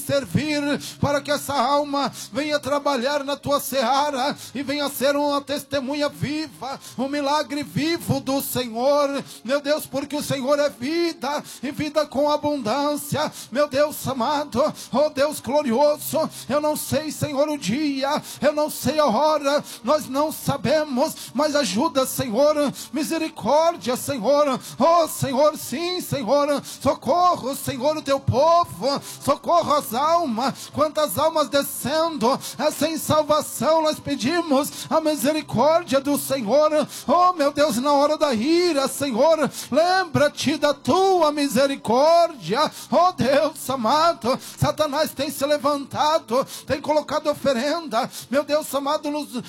servir, para que essa alma venha trabalhar na tua seara e venha ser uma testemunha viva, um milagre vivo do Senhor, meu Deus, porque o Senhor é vida e vida com abundância, meu Deus amado, oh Deus glorioso. Eu não sei, Senhor, o dia, eu não sei a hora, nós não sabemos, mas ajuda, Senhor, misericórdia, Senhor, oh Senhor, sim, Senhor, socorro, Senhor, o teu povo, socorro as almas, quantas almas descendo, sem salvação, nós pedimos a misericórdia do Senhor, oh meu Deus, na hora da ira, Senhor, lembra-te da tua misericórdia, oh Deus amado. Satanás tem se levantado, tem colocado oferenda, meu Deus amado,